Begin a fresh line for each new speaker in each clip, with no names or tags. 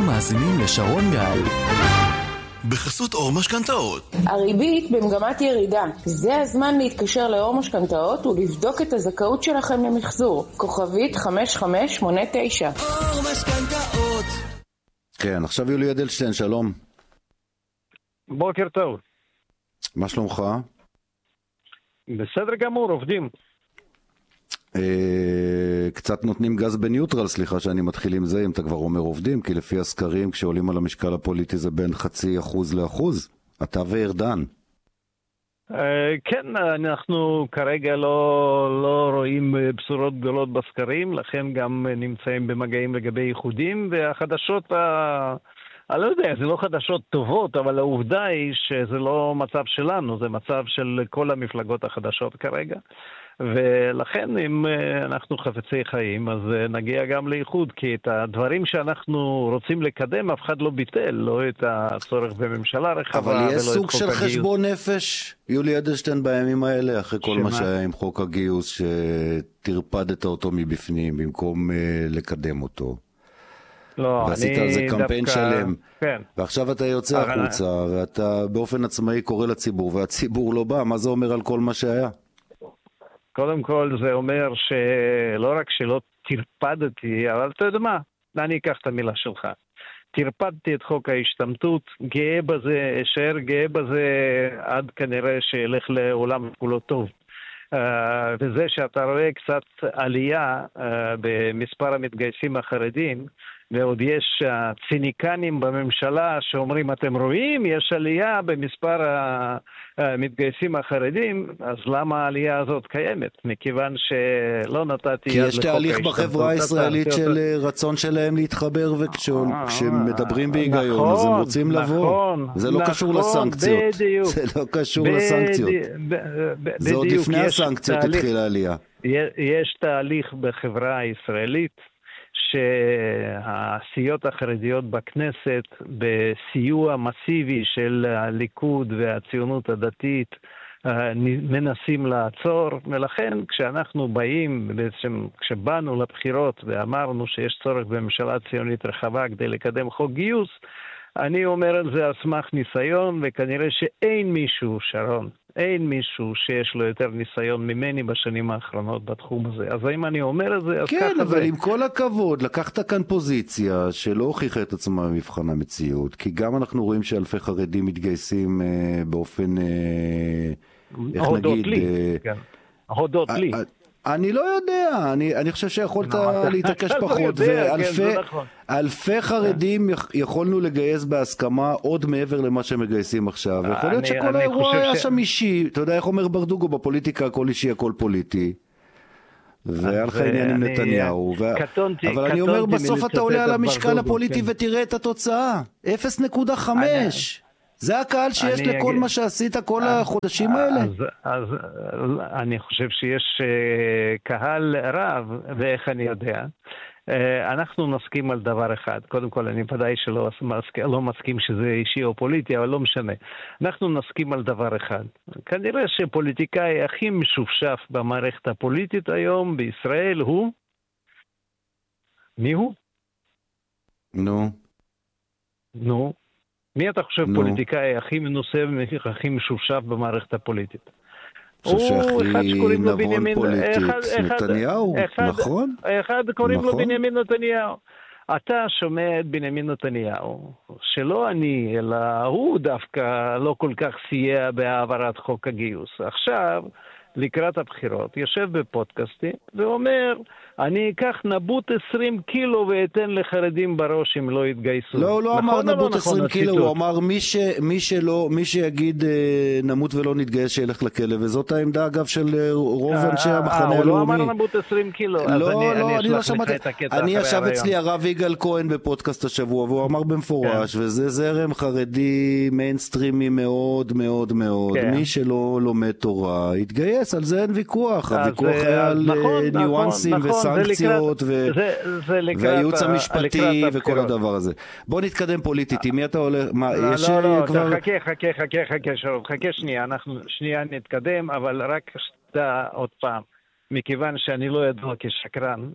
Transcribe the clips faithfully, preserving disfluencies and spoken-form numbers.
מאזינים לשרון גל. בחסות אור משכנתאות.
הריבית במגמת ירידה. זה הזמן להתקשר לאור משכנתאות ולבדוק את הזכאות שלכם למחזור. כוכבית חמש חמש שמונה תשע.
אור משכנתאות.
כן, עכשיו יולי אדלשטיין, שלום.
בוקר טוב.
מה שלומך?
בסדר גמור, עובדים.
אה, קצת נותנים גז בניוטרל, סליחה שאני מתחיל עם זה, אם אתה כבר אומר עובדים, כי לפי הסקרים כשעולים על המשקל הפוליטי זה בין חצי אחוז לאחוז. אתה וארדן.
אה, כן, אנחנו כרגע לא, לא רואים בשורות גדולות בסקרים, לכן גם נמצאים במגעים לגבי ייחודים, והחדשות ה... אני לא יודע, זה לא חדשות טובות, אבל העובדה היא שזה לא מצב שלנו, זה מצב של כל המפלגות החדשות כרגע. ולכן אם אנחנו חפצי חיים, אז נגיע גם לאיחוד, כי את הדברים שאנחנו רוצים לקדם, אף אחד לא ביטל, לא את הצורך בממשלה רחבה.
אבל יש סוג של חשבון נפש, יולי אדלשטיין, בימים האלה, אחרי כל מה שהיה עם חוק הגיוס, שתרפדת אותו מבפנים, במקום לקדם אותו.
לא,
ועשית על זה קמפיין
דווקא...
שלם,
כן.
ועכשיו אתה יוצא החוצה, ואתה באופן עצמאי קורא לציבור, והציבור לא בא. מה זה אומר על כל מה שהיה?
קודם כל זה אומר שלא רק שלא תרפדתי, אבל אתה יודע מה, אני אקח את המילה שלך. תרפדתי את חוק ההשתמטות, גאה בזה, אשאר גאה בזה, עד כנראה שילך לעולם כולו טוב. Uh, וזה שאתה רואה קצת עלייה uh, במספר המתגייסים החרדים, ועוד יש uh, ציניקנים בממשלה שאומרים, אתם רואים, יש עלייה במספר המתגייסים החרדים, אז למה העלייה הזאת קיימת? מכיוון שלא נתתי...
כי יש תהליך בחברה הישראלית של רצון שלהם להתחבר, וכשמדברים בהיגיון, אז הם רוצים לבוא. זה לא קשור לסנקציות. זה לא קשור לסנקציות. זה עוד לפני הסנקציות התחיל העלייה.
יש תהליך בחברה הישראלית, שהסיעות החרדיות בכנסת בסיוע מסיבי של הליכוד והציונות הדתית מנסים לעצור, ולכן כשאנחנו באים, בעצם כשבאנו לבחירות ואמרנו שיש צורך בממשלה ציונית רחבה כדי לקדם חוק גיוס, אני אומר על זה על סמך ניסיון, וכנראה שאין מישהו, שרון, אין מישהו שיש לו יותר ניסיון ממני בשנים האחרונות בתחום הזה. אז אם אני אומר את זה, אז
כן,
ככה
אבל
זה...
עם כל הכבוד, לקחת כאן פוזיציה שלא הוכיחה את עצמה במבחן המציאות, כי גם אנחנו רואים שאלפי חרדים מתגייסים אה, באופן, אה, איך
הודות
נגיד...
לי,
אה,
כן. הודות
אה,
לי.
אה, אני לא יודע, אני, אני חושב שיכולת להתעקש פחות, ואלפי חרדים יכולנו לגייס בהסכמה עוד מעבר למה שמגייסים עכשיו, יכול להיות שכל האירוע היה שם אישי, אתה יודע איך אומר ברדוגו בפוליטיקה, הכל אישי, הכל פוליטי, והיה לך עניין עם נתניהו, אבל אני אומר בסוף אתה עולה על המשקל הפוליטי ותראה את התוצאה, אפס נקודה חמש. זה הקהל שיש לכל אגיד... מה שעשית כל אז, החודשים האלה?
אז, אז אני חושב שיש uh, קהל רב, ואיך אני יודע. Uh, אנחנו נסכים על דבר אחד. קודם כל, אני ודאי שלא מסכים, לא מסכים שזה אישי או פוליטי, אבל לא משנה. אנחנו נסכים על דבר אחד. כנראה שפוליטיקאי הכי משופשף במערכת הפוליטית היום בישראל הוא... מי הוא?
נו.
נו. מי אתה חושב no. פוליטיקאי הכי מנוסה והכי משופשף במערכת הפוליטית?
אני חושב שהכי נבון פוליטית, נתניהו, נכון?
אחד קוראים לו בנימין נתניהו. אתה שומע את בנימין נתניהו, שלא אני, אלא הוא דווקא לא כל כך סייע בהעברת חוק הגיוס. עכשיו, לקראת הבחירות, יושב בפודקאסטים ואומר, אני אקח נבוט עשרים קילו ואתן לחרדים בראש אם לא יתגייסו.
לא, הוא לא אמר נבוט עשרים קילו, הוא אמר מי שלא, מי שיגיד נמות ולא נתגייס שילך לכלא, וזאת העמדה אגב של רוב אנשי המחנה הלאומי.
הוא לא אמר נבוט עשרים קילו, אז אני אשלח לך את הקטע אחרי הרעיון.
אני ישב אצלי הרב יגאל כהן בפודקאסט השבוע, והוא אמר במפורש, וזה זרם חרדי מיינסטרימי מאוד מאוד מאוד, מי שלא לומד תורה יתגייס, על זה אין ויכוח, הוויכוח היה על ניואנסים וסנקציות והייעוץ המשפטי וכל הדבר הזה. בוא נתקדם פוליטית, עם מי אתה הולך?
לא, לא, חכה, חכה, חכה, חכה, שרון, חכה שנייה, אנחנו שנייה נתקדם, אבל רק שתה עוד פעם, מכיוון שאני לא ידוע כשקרן,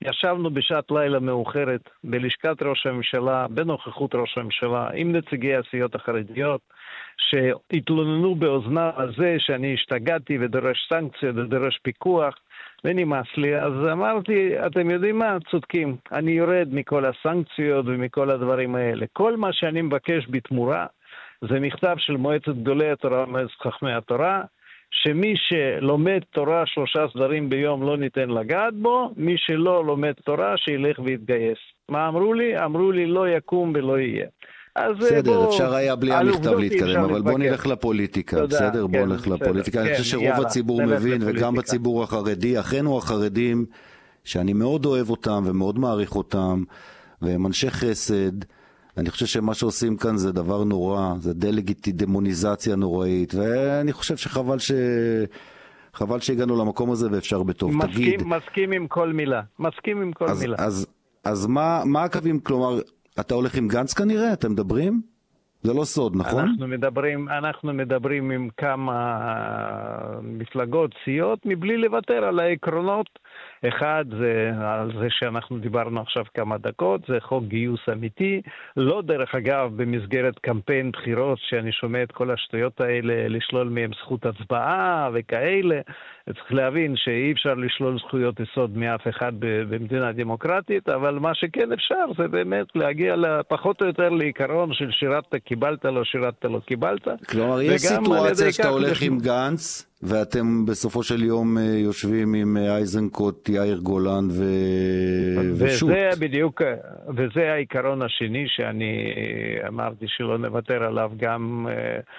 ישבנו בשעת לילה מאוחרת בלשכת ראש הממשלה, בנוכחות ראש הממשלה, עם נציגי הסיעות החרדיות, שהתלוננו באוזנה על זה שאני השתגעתי ודורש סנקציה ודורש פיקוח, ונמאס לי. אז אמרתי, אתם יודעים מה? צודקים. אני יורד מכל הסנקציות ומכל הדברים האלה. כל מה שאני מבקש בתמורה, זה מכתב של מועצת גדולי התורה, מועצת חכמי התורה, שמי שלומד תורה שלושה סדרים ביום לא ניתן לגעת בו, מי שלא לומד תורה שילך ויתגייס. מה אמרו לי? אמרו לי לא יקום ולא יהיה.
בסדר, אפשר היה בלי המכתב להתקדם, אבל בוא נלך לפוליטיקה, בסדר? בוא נלך לפוליטיקה. אני חושב שרוב הציבור מבין, וגם בציבור החרדי, אחינו החרדים, שאני מאוד אוהב אותם ומאוד מעריך אותם, והם אנשי חסד, אני חושב שמה שעושים כאן זה דבר נורא, זה דמוניזציה נוראית, ואני חושב שחבל ש... חבל שהגענו למקום הזה ואפשר בטוב.
מסכים,
תגיד.
מסכים עם כל מילה. מסכים עם כל
אז,
מילה.
אז, אז מה, מה הקווים, כלומר, אתה הולך עם גנץ כנראה? אתם מדברים? זה לא סוד, נכון?
אנחנו מדברים, אנחנו מדברים עם כמה מפלגות, סיעות, מבלי לוותר על העקרונות. אחד זה על זה שאנחנו דיברנו עכשיו כמה דקות, זה חוק גיוס אמיתי, לא דרך אגב במסגרת קמפיין בחירות שאני שומע את כל השטויות האלה, לשלול מהם זכות הצבעה וכאלה. צריך להבין שאי אפשר לשלול זכויות יסוד מאף אחד במדינה דמוקרטית, אבל מה שכן אפשר זה באמת להגיע פחות או יותר לעיקרון של שירת קיבלת לא שירת לא קיבלת.
כלומר יש סיטואציה שאתה הולך עם גנץ ואתם בסופו של יום יושבים עם אייזנקוט, יאיר גולן ו... ושות.
וזה בדיוק, וזה העיקרון השני שאני אמרתי שלא נוותר עליו גם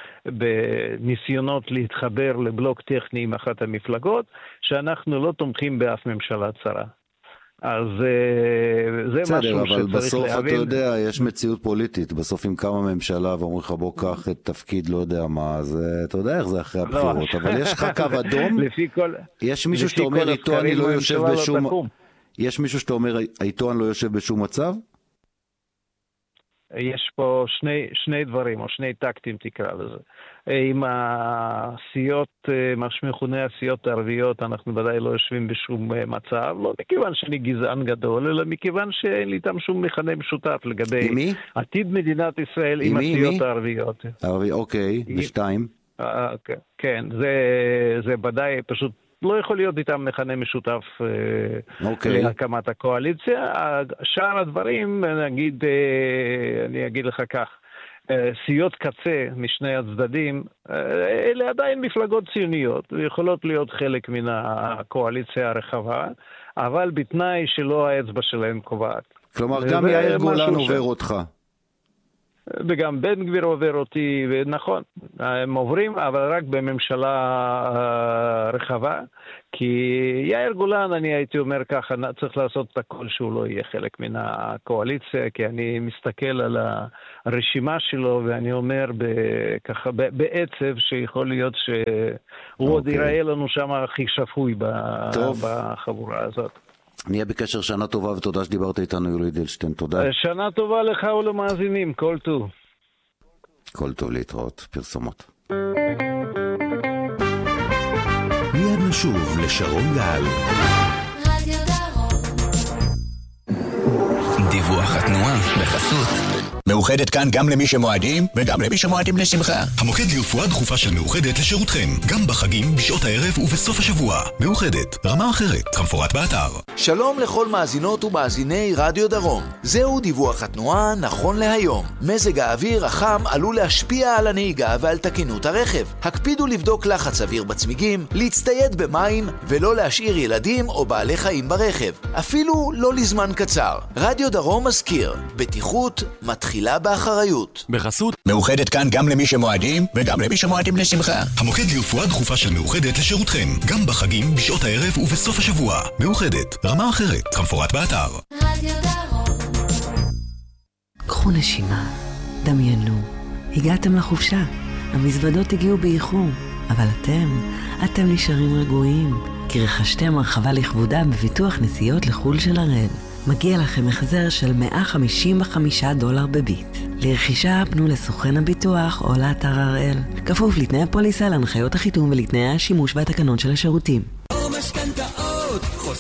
בניסיונות להתחבר לבלוק טכני עם אחת המפלגות, שאנחנו לא תומכים באף ממשלה צרה. אז זה משהו שצריך להבין.
אבל בסוף אתה יודע, יש מציאות פוליטית, בסוף אם קמה ממשלה ואומרים לך בוא קח את תפקיד לא יודע מה, אז אתה יודע איך זה אחרי הבחירות, אבל יש לך קו אדום, יש מישהו שאתה אומר איתו אני לא יושב בשום, יש מישהו שאתה אומר איתו אני לא יושב בשום מצב?
יש פה שני, שני דברים, או שני טקטים תקרא לזה. עם הסיעות, מה שמכונה הסיעות הערביות, אנחנו ודאי לא יושבים בשום מצב, לא מכיוון שאני גזען גדול, אלא מכיוון שאין לי איתם שום מכנה משותף לגבי עתיד מדינת ישראל עם הסיעות הערביות.
ערבי, אוקיי, ושתיים.
כן, זה, זה ודאי פשוט לא יכול להיות איתם מכנה משותף okay. להקמת הקואליציה. שאר הדברים, נגיד, אני אגיד לך כך, סיעות קצה משני הצדדים, אלה עדיין מפלגות ציוניות, יכולות להיות חלק מן הקואליציה הרחבה, אבל בתנאי שלא האצבע שלהם קובעת.
כלומר, גם יאיר גולן עובר אותך.
וגם בן גביר עובר אותי, ונכון, הם עוברים, אבל רק בממשלה רחבה, כי יאיר גולן, אני הייתי אומר ככה, צריך לעשות את הכל שהוא לא יהיה חלק מן הקואליציה, כי אני מסתכל על הרשימה שלו, ואני אומר ככה, בעצב שיכול להיות שהוא עוד ייראה לנו שם הכי שפוי בחבורה הזאת.
נהיה בקשר, שנה טובה, ותודה שדיברת איתנו יולי אדלשטיין, תודה.
שנה טובה לך ולמאזינים, כל טוב.
כל טוב, להתראות, פרסומות.
מיד נשוב לשרון גל. דיווח התנועה בחסות
מאוחדת כאן גם למי שמועדים וגם למי שמועדים לשמחה.
המוקד לרפואה דחופה של מאוחדת לשירותכם, גם בחגים, בשעות הערב ובסוף השבוע. מאוחדת, רמה אחרת, כמפורט באתר.
שלום לכל מאזינות ומאזיני רדיו דרום. זהו דיווח התנועה נכון להיום. מזג האוויר החם עלול להשפיע על הנהיגה ועל תקינות הרכב. הקפידו לבדוק לחץ אוויר בצמיגים, להצטייד במים ולא להשאיר ילדים או בעלי חיים ברכב. אפילו לא לזמן קצר. רדיו דרום מזכיר, בטיחות מתחילה באחריות.
בחסות
מאוחדת כאן גם למי שמועדים וגם למי שמועדים לשמחה.
המוקד לרפואה דחופה של מאוחדת לשירותכם, גם בחגים, בשעות הערב ובסוף השבוע. מאוחדת, רמה אחרת, כמפורט באתר. רדיו דרום.
קחו נשימה, דמיינו, הגעתם לחופשה, המזוודות הגיעו באיחור, אבל אתם, אתם נשארים רגועים, כי רכשתם הרחבה לכבודה בביטוח נסיעות לחול של הרד. מגיע לכם החזר של מאה חמישים וחמישה דולר בביט. לרכישה פנו לסוכן הביטוח או לאתר הראל. כפוף לתנאי הפוליסה, להנחיות החיתום ולתנאי השימוש והתקנון של השירותים.
או משכנתאות, חוסך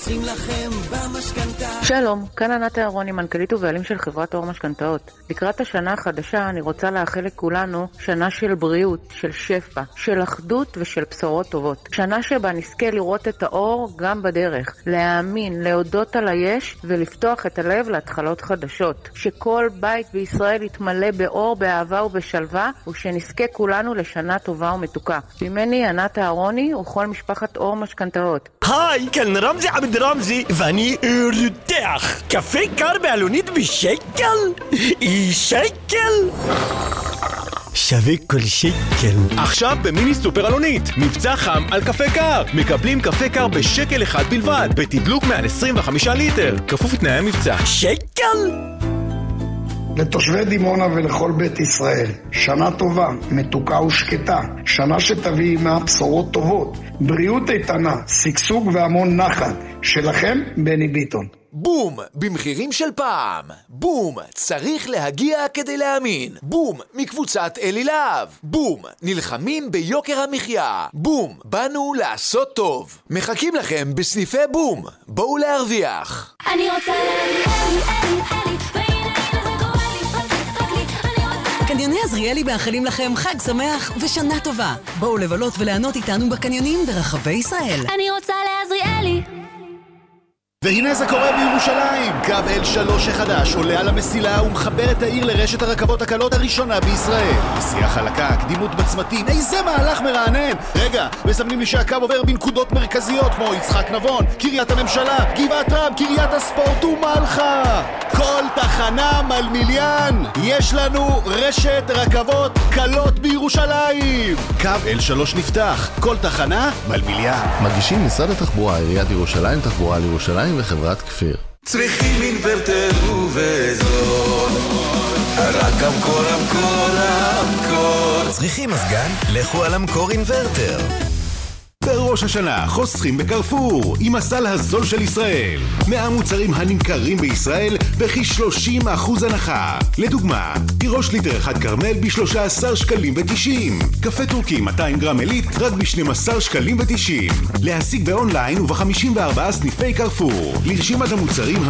חוסכים לכם במשכנתה.
שלום, כאן ענת אהרוני, מנכ"לית ובעלים של חברת אור משכנתאות. לקראת השנה החדשה אני רוצה לאחל לכולנו שנה של בריאות, של שפע, של אחדות ושל בשורות טובות. שנה שבה נזכה לראות את האור גם בדרך, להאמין, להודות על היש ולפתוח את הלב להתחלות חדשות. שכל בית בישראל יתמלא באור, באהבה ובשלווה, ושנזכה כולנו לשנה טובה ומתוקה. ממני ענת אהרוני וכל משפחת אור משכנתאות.
היי, כאן רמזי עבד רמזי, ואני רותח. קפה קר בעלונית בשקל? שקל? שווה כל שקל.
עכשיו במיני סופר אלונית, מבצע חם על קפה קר. מקבלים קפה קר בשקל אחד בלבד, בתדלוק מעל עשרים וחמישה ליטר. כפוף לתנאי המבצע.
שקל?
לתושבי דימונה ולכל בית ישראל, שנה טובה, מתוקה ושקטה, שנה שתביא עימה בשורות טובות, בריאות איתנה, שגשוג והמון נחת. שלכם, בני ביטון.
בום, במחירים של פעם. בום, צריך להגיע כדי להאמין. בום, מקבוצת אלי להב. בום, נלחמים ביוקר המחיה. בום, באנו לעשות טוב. מחכים לכם בסניפי בום. בואו להרוויח.
אני רוצה אלי, אלי, אלי,
קניוני עזריאלי מאחלים לכם חג שמח ושנה טובה. בואו לבלות וליהנות איתנו בקניונים ברחבי ישראל.
אני רוצה לעזריאלי.
והנה זה קורה בירושלים. קו אל שלוש החדש עולה על המסילה ומחבר את העיר לרשת הרכבות הקלות הראשונה בישראל. נסיעה חלקה, קדימות בצמתים, איזה מהלך מרענן. רגע, מסמנים לי שהקו עובר בנקודות מרכזיות כמו יצחק נבון, קריית הממשלה, גבעת רם, קריית הספורט ומלחה. כל תחנה מלמיליאן. יש לנו רשת רכבות קלות בירושלים. קו אל שלוש נפתח, כל תחנה מלמיליאן.
מגישים משרד התחבורה, עיריית ירושלים, תחבורה לירושלים וחברת כפיר.
צריכים אינוורטר ובזול, רק המקור, המקור, המקור.
צריכים מזגן? לכו על המקור אינוורטר. בראש השנה חוסכים בקרפור עם הסל הזול של ישראל. מאה מוצרים הנמכרים בישראל בכ-שלושים אחוז הנחה. לדוגמה, תירוש ליטר אחד קרמל ב-שלושה עשר שקלים ותשעים. קפה טורקי מאתיים גרם עילית רק ב-שנים עשר שקלים ותשעים. להשיג באונליין וב-חמישים וארבעה סניפי קרפור. לרשימת המוצרים